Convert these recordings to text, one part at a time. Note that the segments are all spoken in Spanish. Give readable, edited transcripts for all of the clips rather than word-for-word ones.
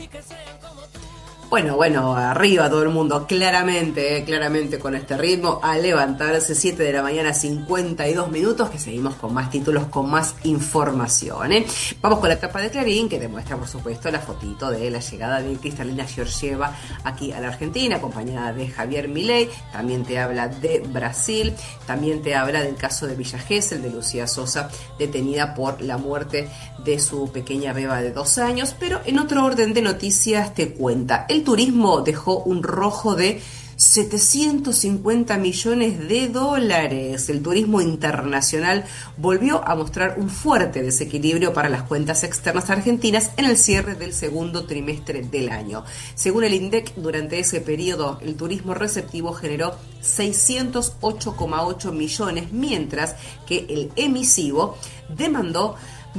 Bueno, arriba todo el mundo, claramente con este ritmo, a levantarse, 7 de la mañana, 52 minutos, que seguimos con más títulos, con más información, ¿eh? Vamos con la etapa de Clarín, que demuestra, por supuesto, la fotito de la llegada de Cristalina Georgieva aquí a la Argentina, acompañada de Javier Milei. También te habla de Brasil, también te habla del caso de Villa Gesell, de Lucía Sosa, detenida por la muerte de su pequeña beba de 2 años, pero en otro orden de noticias te cuenta, el turismo dejó un rojo de 750 millones de dólares. El turismo internacional volvió a mostrar un fuerte desequilibrio para las cuentas externas argentinas en el cierre del segundo trimestre del año. Según el INDEC, durante ese periodo, el turismo receptivo generó 608,8 millones, mientras que el emisivo demandó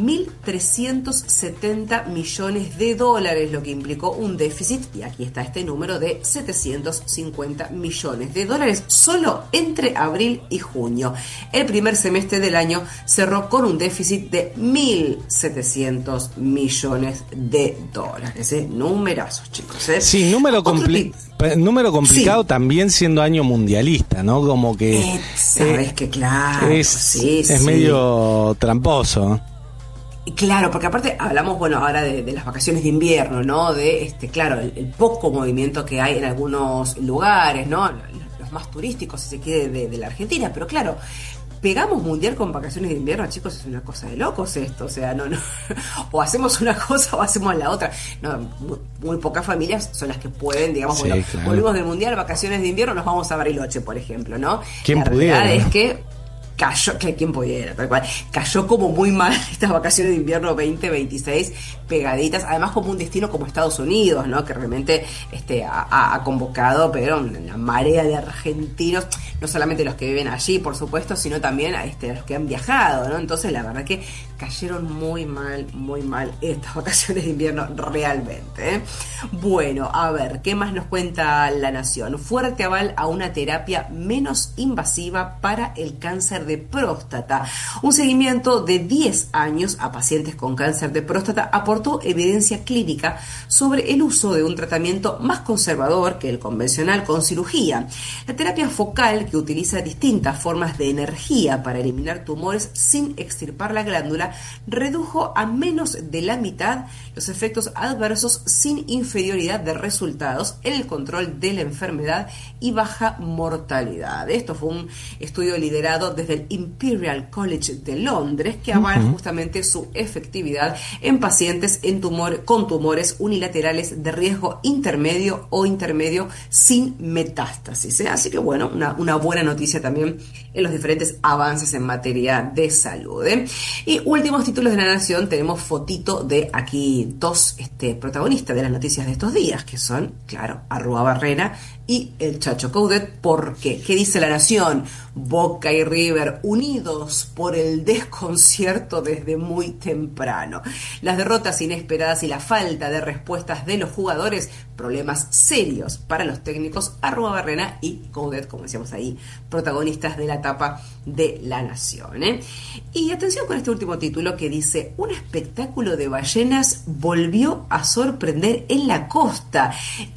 1.370 millones de dólares, lo que implicó un déficit, y aquí está este número, de 750 millones de dólares solo entre abril y junio. El primer semestre del año cerró con un déficit de 1.700 millones de dólares. Numerazos, chicos. Sí, número complicado, sí. También siendo año mundialista, ¿no? Como que... sabes que claro, es medio tramposo. Claro, porque aparte hablamos, ahora de las vacaciones de invierno, ¿no? De claro, el poco movimiento que hay en algunos lugares, ¿no? Los más turísticos, si se quiere, de la Argentina, pero claro, pegamos mundial con vacaciones de invierno, chicos, es una cosa de locos esto, o sea, no, o hacemos una cosa o hacemos la otra. No, muy pocas familias son las que pueden, digamos, sí, claro. Volvimos del mundial, vacaciones de invierno, nos vamos a Bariloche, por ejemplo, ¿no? ¿Quién la pudiera? realidad es que quien pudiera, tal cual, cayó como muy mal estas vacaciones de invierno 2026, pegaditas, además como un destino como Estados Unidos, ¿no? Que realmente ha convocado, pero una marea de argentinos, no solamente los que viven allí, por supuesto, sino también a los que han viajado, ¿no? Entonces la verdad que cayeron muy mal estas vacaciones de invierno realmente, ¿eh? Bueno, a ver, ¿qué más nos cuenta La Nación? Fuerte aval a una terapia menos invasiva para el cáncer de próstata. Un seguimiento de 10 años a pacientes con cáncer de próstata aportó evidencia clínica sobre el uso de un tratamiento más conservador que el convencional con cirugía. La terapia focal, que utiliza distintas formas de energía para eliminar tumores sin extirpar la glándula, redujo a menos de la mitad los efectos adversos sin inferioridad de resultados en el control de la enfermedad y baja mortalidad. Esto fue un estudio liderado desde el Imperial College de Londres, que avala justamente su efectividad en pacientes con tumores unilaterales de riesgo intermedio o intermedio sin metástasis, ¿eh? Así que una buena noticia también en los diferentes avances en materia de salud, ¿eh? Y últimos títulos de La Nación, tenemos fotito de aquí dos protagonistas de las noticias de estos días, que son, claro, Arrua Barrera y el Chacho Coudet. ¿Por qué? ¿Qué dice La Nación? Boca y River unidos por el desconcierto desde muy temprano. Las derrotas inesperadas y la falta de respuestas de los jugadores, problemas serios para los técnicos. Arrua Barrera y Coudet, como decíamos ahí, protagonistas de la etapa de La Nación, ¿eh? Y atención con este último título que dice: un espectáculo de ballenas volvió a sorprender en la costa.